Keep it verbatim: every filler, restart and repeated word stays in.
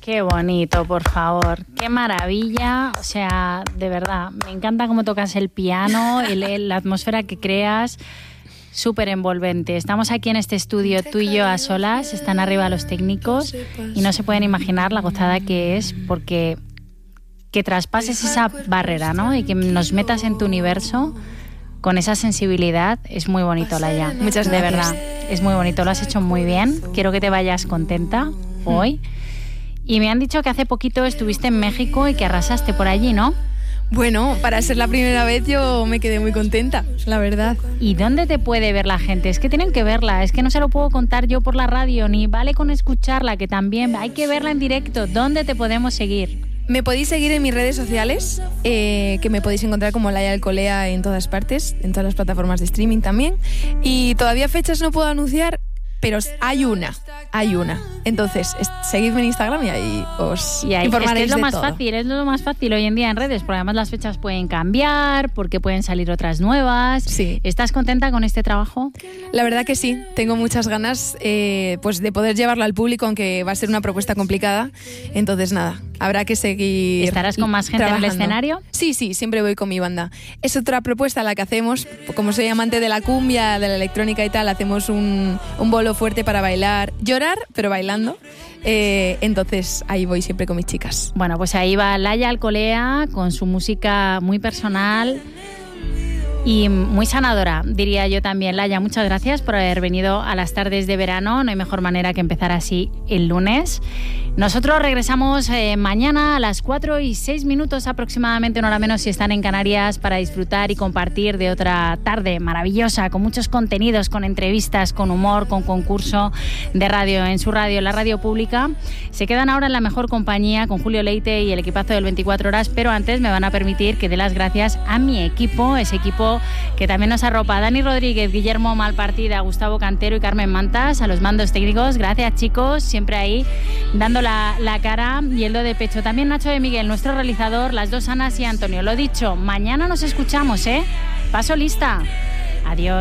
Qué bonito, por favor. Qué maravilla. O sea, de verdad, me encanta cómo tocas el piano, el, el, la atmósfera que creas. Súper envolvente. Estamos aquí en este estudio, tú y yo a solas, están arriba los técnicos y no se pueden imaginar la gozada que es, porque que traspases esa barrera, ¿no? Y que nos metas en tu universo con esa sensibilidad es muy bonito, Laia. Muchas gracias. De verdad, es muy bonito, lo has hecho muy bien. Quiero que te vayas contenta hoy. Y me han dicho que hace poquito estuviste en México y que arrasaste por allí, ¿no? Bueno, para ser la primera vez yo me quedé muy contenta, la verdad. ¿Y dónde te puede ver la gente? Es que tienen que verla, es que no se lo puedo contar yo por la radio, ni vale con escucharla, que también hay que verla en directo. ¿Dónde te podemos seguir? Me podéis seguir en mis redes sociales, eh, que me podéis encontrar como Laia Alcolea en todas partes, en todas las plataformas de streaming también. Y todavía fechas no puedo anunciar, pero hay una, hay una. Entonces, es, seguidme en Instagram y ahí os y ahí, informaréis es, que es lo de más todo. fácil, es lo más fácil hoy en día en redes, porque además las fechas pueden cambiar, porque pueden salir otras nuevas. Sí. ¿Estás contenta con este trabajo? La verdad que sí, tengo muchas ganas eh, pues de poder llevarlo al público, aunque va a ser una propuesta complicada. Entonces, nada, habrá que seguir. ¿Estarás con más gente trabajando. en el escenario? Sí, sí, siempre voy con mi banda. Es otra propuesta la que hacemos. Como soy amante de la cumbia, de la electrónica y tal, hacemos un, un bolo fuerte para bailar, llorar, pero bailando. Eh, entonces ahí voy siempre con mis chicas. Bueno, pues ahí va Laia Alcolea con su música muy personal y muy sanadora, diría yo también. Laia, muchas gracias por haber venido a las tardes de verano. No hay mejor manera que empezar así el lunes. Nosotros regresamos eh, mañana a las cuatro y seis minutos aproximadamente, una hora menos si están en Canarias, para disfrutar y compartir de otra tarde maravillosa, con muchos contenidos, con entrevistas, con humor, con concurso de radio en su radio, en la radio pública. Se quedan ahora en la mejor compañía con Julio Leite y el equipazo del veinticuatro horas, pero antes me van a permitir que dé las gracias a mi equipo, ese equipo que también nos arropa: Dani Rodríguez, Guillermo Malpartida, Gustavo Cantero y Carmen Mantas, a los mandos técnicos. Gracias, chicos, siempre ahí dando la, la cara y el do de pecho. También Nacho de Miguel, nuestro realizador, las dos Anas y Antonio. Lo dicho, mañana nos escuchamos, ¿eh? Paso lista. Adiós.